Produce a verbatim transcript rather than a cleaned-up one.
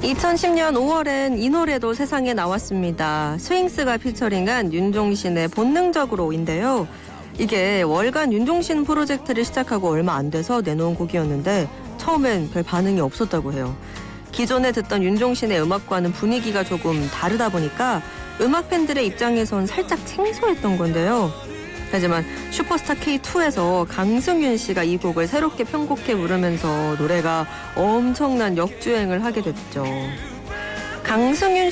이천십 년 오월엔 이 노래도 세상에 나왔습니다. 스윙스가 피처링한 윤종신의 본능적으로인데요. 이게 월간 윤종신 프로젝트를 시작하고 얼마 안 돼서 내놓은 곡이었는데 처음엔 별 반응이 없었다고 해요. 기존에 듣던 윤종신의 음악과는 분위기가 조금 다르다 보니까 음악 팬들의 입장에선 살짝 생소했던 건데요. 하지만 슈퍼스타 케이 투에서 강승윤 씨가 이 곡을 새롭게 편곡해 부르면서 노래가 엄청난 역주행을 하게 됐죠. 강승윤